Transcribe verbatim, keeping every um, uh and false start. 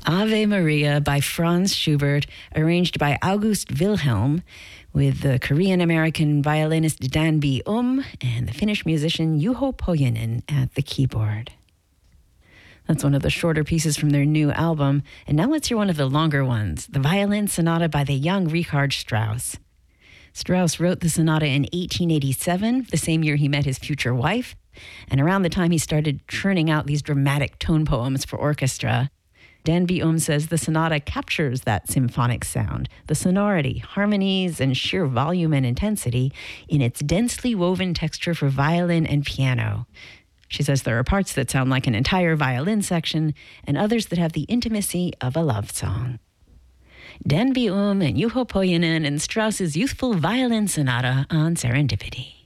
Ave Maria by Franz Schubert, arranged by August Wilhelm, with the Korean-American violinist Danby Um and the Finnish musician Juho Pohjonen at the keyboard. That's one of the shorter pieces from their new album. And now let's hear one of the longer ones, the Violin Sonata by the young Richard Strauss. Strauss wrote the sonata in eighteen eighty-seven, the same year he met his future wife, and around the time he started churning out these dramatic tone poems for orchestra. Danby Um says the sonata captures that symphonic sound, the sonority, harmonies, and sheer volume and intensity in its densely woven texture for violin and piano. She says there are parts that sound like an entire violin section and others that have the intimacy of a love song. Danby Um and Juho Pohjonen and Strauss's youthful violin sonata on Serendipity.